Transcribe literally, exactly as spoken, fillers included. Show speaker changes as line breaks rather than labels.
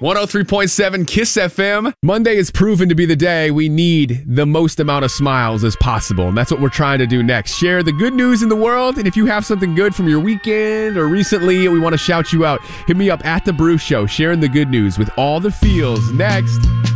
one oh three point seven Kiss F M. Monday is proven to be the day we need the most amount of smiles as possible. And that's what we're trying to do next. Share the good news in the world. And if you have something good from your weekend or recently, we want to shout you out. Hit me up at The Brew Show, sharing the good news with all the feels. Next.